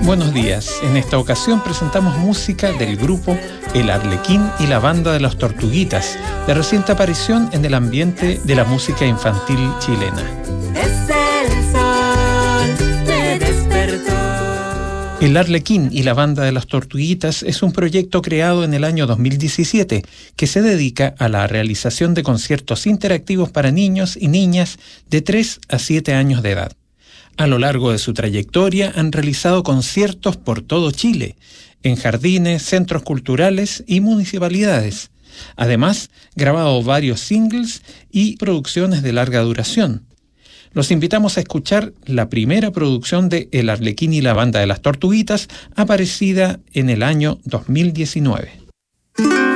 Buenos días. En esta ocasión presentamos música del grupo El Arlequín y la Banda de las Tortuguitas, de reciente aparición en el ambiente de la música infantil chilena. El sol me despertó. El Arlequín y la Banda de las Tortuguitas es un proyecto creado en el año 2017 que se dedica a la realización de conciertos interactivos para niños y niñas de 3 a 7 años de edad. A lo largo de su trayectoria han realizado conciertos por todo Chile, en jardines, centros culturales y municipalidades. Además, grabado varios singles y producciones de larga duración. Los invitamos a escuchar la primera producción de El Arlequín y la Banda de las Tortuguitas, aparecida en el año 2019.